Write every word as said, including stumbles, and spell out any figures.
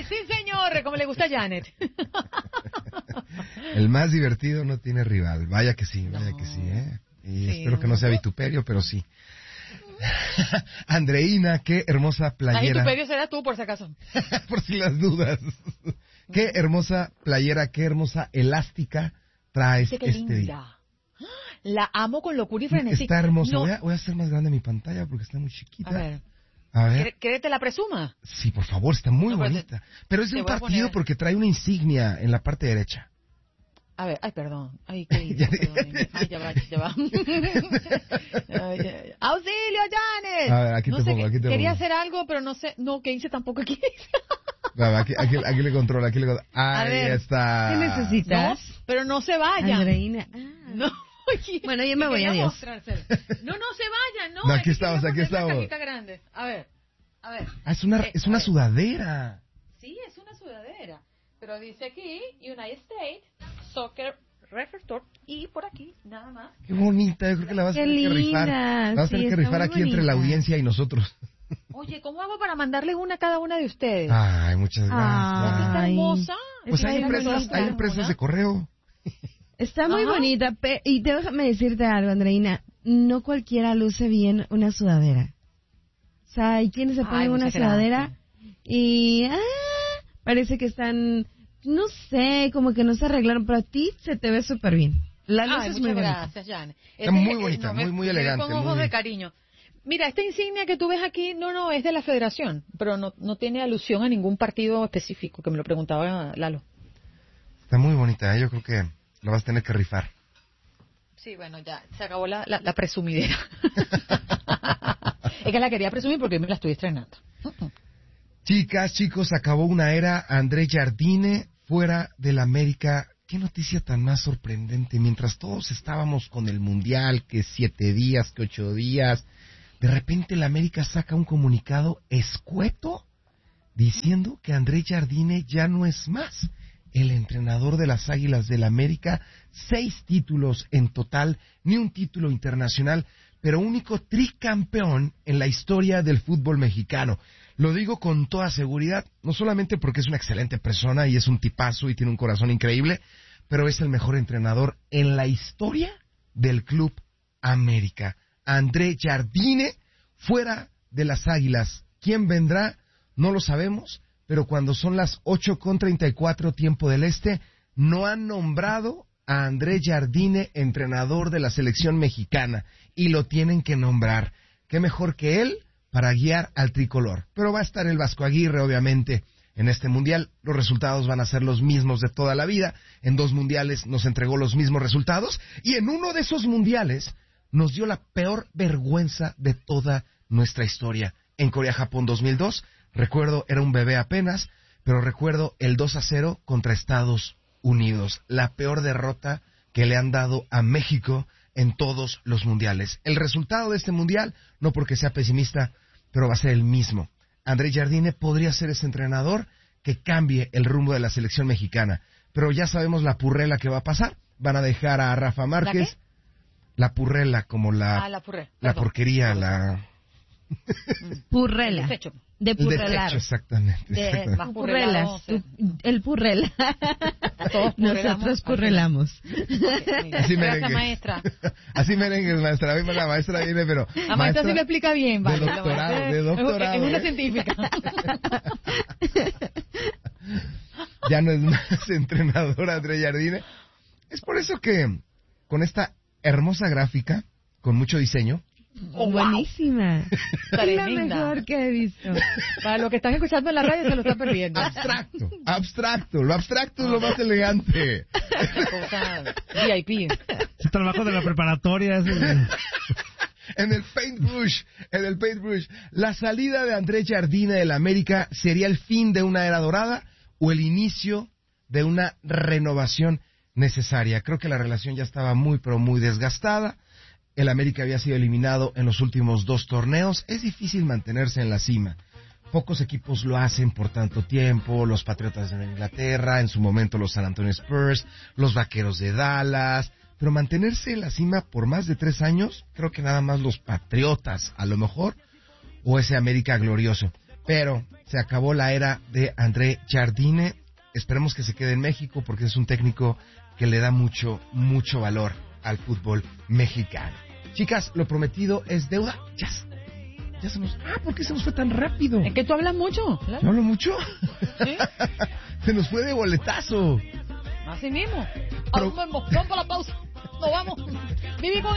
Sí, señor, como le gusta a Janet. El más divertido no tiene rival. Vaya que sí, vaya No. que sí, ¿eh? Y Sí, espero que no sea vituperio, pero sí. Andreina, qué hermosa Ay, playera. vituperio será tú, por si acaso. Por si las dudas. Qué hermosa playera, qué hermosa elástica traes Dice, qué este día. linda. La amo con locura y frenesí. Está hermosa. No. Voy, a, voy a hacer más grande mi pantalla porque está muy chiquita. A ver. A ver. ¿Quiere- ¿Quiere que te la presuma? Sí, por favor, está muy No, pero bonita. Pero es de te un voy a partido poner- porque trae una insignia en la parte derecha. A ver, ay, perdón. Ay, qué lindo, perdóneme. Ay, ya va, ya va. Ay, ay, ay. ¡Auxilio, Janet! A ver, aquí no te sé pongo, qué- aquí te Quería pongo. hacer algo, pero no sé. No, que hice tampoco aquí. A ver, aquí, aquí, aquí le controlo, aquí le controlo. Ahí ver, está. ¿qué necesitas? No, pero no se vayan. Andreina. Ah. No, oye, Bueno, yo me que voy, quería adiós. mostrárselo. No, no se vayan, no. No, es aquí que estamos, quería aquí poner una estamos. cajita grande. A ver, a ver. Ah, es una, Eh, es a una ver. sudadera. Sí, es una sudadera. Pero dice aquí United States Soccer Repertoire y por aquí nada más. Qué bonita, yo creo que la vas a Qué tener que linda, rifar. La vas a sí, tener que está rifar muy aquí entre la bonita. audiencia y nosotros. Oye, ¿cómo hago para mandarles una a cada una de ustedes? Ay, muchas gracias. Está Ay. hermosa. Pues Está hay hermosa. empresas, hay empresas de correo. Está muy Ajá. bonita, pe- y déjame decirte algo, Andreina, no cualquiera luce bien una sudadera. O sea, hay quienes se Ay, ponen una muchas sudadera y ah, parece que están, no sé, como que no se arreglaron, pero a ti se te ve súper bien. La luz Ay, es muy muchas bonita. gracias, Jan. Está muy bonita, muy, muy elegante, Con ojos muy- de cariño. Mira, esta insignia que tú ves aquí, no, no, es de la federación, pero no, no tiene alusión a ningún partido específico, que me lo preguntaba Lalo. Está muy bonita, ¿eh? Yo creo que la vas a tener que rifar. Sí, bueno, ya se acabó la, la, la presumidera. Es que la quería presumir porque me la estoy estrenando. Chicas, chicos, acabó una era. André Jardine fuera del América. Qué noticia tan más sorprendente. Mientras todos estábamos con el Mundial, que siete días, que ocho días, de repente el América saca un comunicado escueto diciendo que André Jardine ya no es más el entrenador de las Águilas del América. Seis títulos en total, ni un título internacional, pero único tricampeón en la historia del fútbol mexicano. Lo digo con toda seguridad, no solamente porque es una excelente persona y es un tipazo y tiene un corazón increíble, pero es el mejor entrenador en la historia del Club América. André Jardine fuera de las Águilas. ¿Quién vendrá? No lo sabemos, pero cuando son las ocho con treinta y cuatro tiempo del Este, no han nombrado a André Jardine entrenador de la selección mexicana y lo tienen que nombrar. ¿Qué mejor que él para guiar al tricolor? Pero va a estar el Vasco Aguirre, obviamente, en este mundial. Los resultados van a ser los mismos de toda la vida. En dos mundiales nos entregó los mismos resultados y en uno de esos mundiales nos dio la peor vergüenza de toda nuestra historia. En Corea-Japón dos mil dos, recuerdo, era un bebé apenas, pero recuerdo el dos a cero contra Estados Unidos, la peor derrota que le han dado a México en todos los mundiales. El resultado de este mundial, no porque sea pesimista, pero va a ser el mismo. André Jardine podría ser ese entrenador que cambie el rumbo de la selección mexicana, pero ya sabemos la purrela que va a pasar. Van a dejar a Rafa Márquez. ¿La La purrela, como la, Ah, la purré. la Perdón. porquería, la... Purrela. El desecho. De el purrelar. desecho, exactamente. De- exactamente. más Tú purrelas, purrelas, tú- el purrela. Todos purrelamos. Nosotros purrelamos. Así Gracias, merengue. maestra. Así merengue, maestra. A mí la maestra viene, pero... La maestra sí lo explica bien, de vale. La doctorado, maestra de es- doctorado, Es una ¿eh? científica. Ya no es más entrenador André Jardine. Es por eso que con esta hermosa gráfica, con mucho diseño, Oh, wow. Buenísima. Es la Tremenda. mejor que he visto. Para los que están escuchando en la radio se lo están perdiendo. abstracto, abstracto, lo abstracto es lo más elegante. Cosa V I P. Ese trabajo de la preparatoria. Ese... En el paintbrush, en el paintbrush, la salida de André Jardine del América sería el fin de una era dorada o el inicio de una renovación necesaria. Creo que la relación ya estaba muy, pero muy desgastada. El América había sido eliminado en los últimos dos torneos. Es difícil mantenerse en la cima. Pocos equipos lo hacen por tanto tiempo. Los Patriotas de Inglaterra, en su momento los San Antonio Spurs, los Vaqueros de Dallas. Pero mantenerse en la cima por más de tres años, creo que nada más los Patriotas, a lo mejor, o ese América glorioso. pero se acabó la era de André Jardine. Esperemos que se quede en México porque es un técnico que le da mucho, mucho valor al fútbol mexicano. Chicas, lo prometido es deuda. Ya, ya se nos... Ah, ¿por qué se nos fue tan rápido? Es que tú hablas mucho. Claro. ¿No hablo mucho? ¿Sí? Se nos fue de boletazo. Así mismo. Pero... Vamos a la pausa. Nos vamos. Viví con